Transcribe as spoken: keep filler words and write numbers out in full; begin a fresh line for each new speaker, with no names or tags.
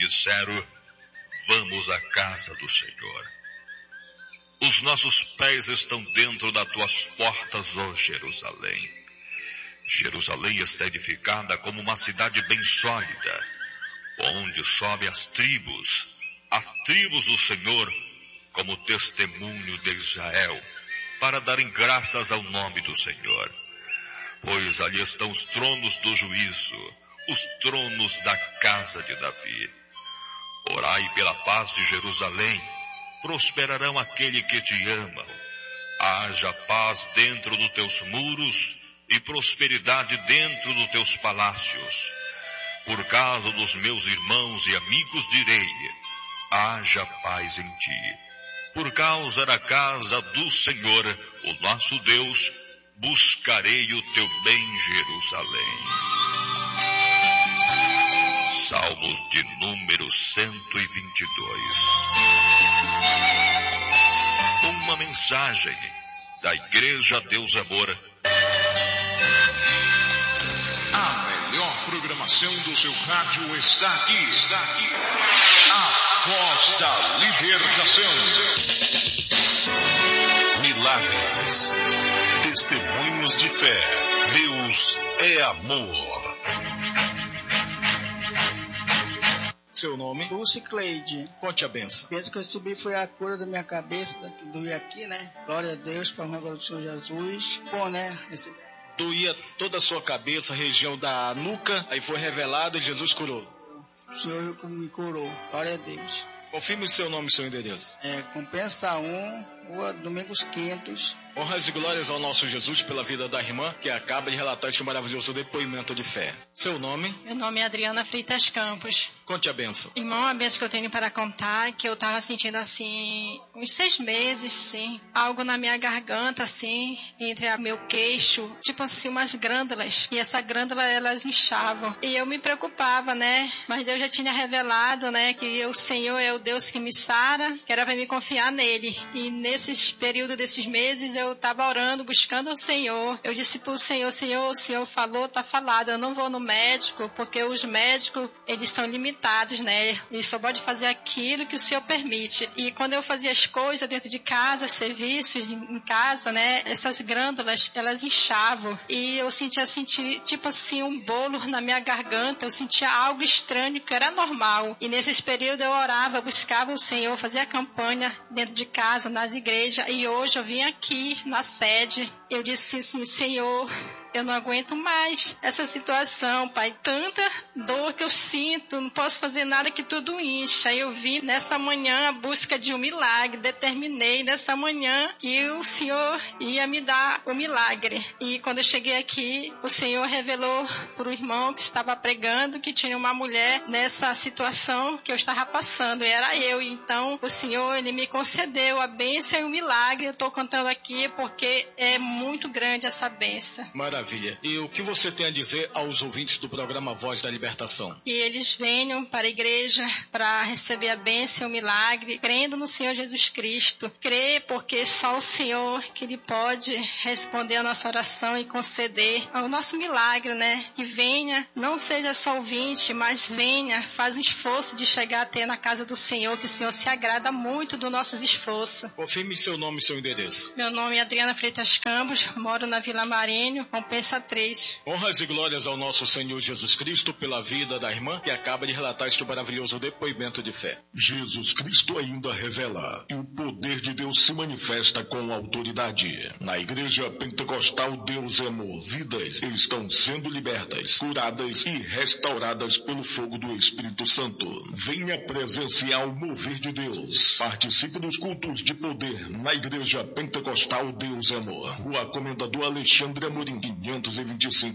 disseram: vamos à casa do Senhor. Os nossos pés estão dentro das tuas portas, ó Jerusalém. Jerusalém está edificada como uma cidade bem sólida, onde sobem as tribos, as tribos do Senhor, como testemunho de Israel, para darem graças ao nome do Senhor. Pois ali estão os tronos do juízo, os tronos da casa de Davi. Orai pela paz de Jerusalém, prosperarão aquele que te amam. Haja paz dentro dos teus muros e prosperidade dentro dos teus palácios. Por causa dos meus irmãos e amigos direi: haja paz em ti. Por causa da casa do Senhor, o nosso Deus, buscarei o teu bem, Jerusalém. Salmos de número cento e vinte e dois. Uma mensagem da Igreja Deus Amor.
A melhor programação do seu rádio está aqui, está aqui. A Voz da Libertação. Milagres, testemunhos de fé. Deus é amor. Seu nome?
Dulce Cleide.
Conte a benção.
A benção que eu recebi foi a cura da minha cabeça, doía aqui, né? Glória a Deus, para o do Senhor Jesus. Bom, né? Esse...
Doía toda a sua cabeça, região da nuca, aí foi revelado e Jesus curou.
O Senhor me curou. Glória a Deus.
Confirme o seu nome e seu endereço.
É, Compensa um, Rua Domingos Quintos.
Honras e glórias ao nosso Jesus pela vida da irmã, que acaba de relatar este maravilhoso depoimento de fé. Seu nome?
Meu nome é Adriana Freitas Campos.
Conte a benção.
Irmão, a benção que eu tenho para contar é que eu estava sentindo assim, uns seis meses, sim, algo na minha garganta, assim, entre o meu queixo, tipo assim, umas glândulas. E essa glândula, elas inchavam. E eu me preocupava, né? Mas Deus já tinha revelado, né, que o Senhor é o Deus que me sara, que era para me confiar nele. E nesses períodos desses meses, eu estava orando, buscando o Senhor. Eu disse para o Senhor: Senhor, o Senhor falou, está falado. Eu não vou no médico, porque os médicos, eles são limitados, né? Eles só podem fazer aquilo que o Senhor permite. E quando eu fazia as coisas dentro de casa, serviços em casa, né? Essas glândulas, elas inchavam. E eu sentia, sentia tipo assim, um bolo na minha garganta. Eu sentia algo estranho que era normal. E nesses períodos eu orava, buscava o Senhor, fazia campanha dentro de casa, nas igrejas. E hoje eu vim aqui na sede, eu disse assim: Senhor, eu não aguento mais essa situação, Pai, tanta dor que eu sinto, não posso fazer nada, que tudo incha. Eu vim nessa manhã à busca de um milagre, determinei nessa manhã que o Senhor ia me dar o milagre. E quando eu cheguei aqui, o Senhor revelou para o irmão que estava pregando que tinha uma mulher nessa situação que eu estava passando, e era eu. Então o Senhor, ele me concedeu a bênção e o milagre. Eu estou contando aqui porque é muito grande essa bênção.
Maravilha. E o que você tem a dizer aos ouvintes do programa Voz da Libertação?
Que eles venham para a igreja para receber a bênção e o milagre, crendo no Senhor Jesus Cristo. Crê, porque só o Senhor que ele pode responder a nossa oração e conceder o nosso milagre, né? Que venha, não seja só ouvinte, mas venha, faz um esforço de chegar até na casa do Senhor, que o Senhor se agrada muito dos nossos esforços.
Confirme seu nome e seu endereço.
Meu nome é Adriana Freitas Campos, moro na Vila Marinho, Compensa três.
Honras e glórias ao nosso Senhor Jesus Cristo pela vida da irmã que acaba de relatar este maravilhoso depoimento de fé. Jesus Cristo ainda revela e o poder de Deus se manifesta com autoridade. Na Igreja Pentecostal Deus é Amor, vidas estão sendo libertas, curadas e restauradas pelo fogo do Espírito Santo. Venha presenciar o mover de Deus. Participe dos cultos de poder na Igreja Pentecostal Deus é Amor. Rua Comendador Alexandre Amorim, quinhentos e vinte e cinco.